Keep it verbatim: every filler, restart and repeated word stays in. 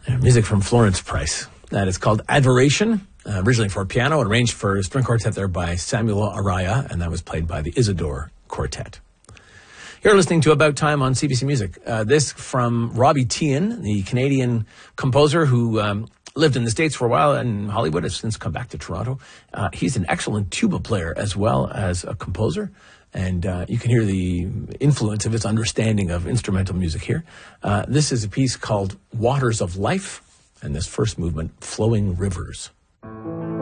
Music from Florence Price. That is called Adoration, uh, originally for piano, arranged for string quartet there by Samuel Araya, and that was played by the Isidore Quartet. You're listening to About Time on C B C Music. Uh, this from Robbie Tian, the Canadian composer who um, lived in the States for a while and Hollywood, has since come back to Toronto. Uh, he's an excellent tuba player as well as a composer. And uh, you can hear the influence of his understanding of instrumental music here. Uh, this is a piece called Waters of Life, and this first movement, Flowing Rivers.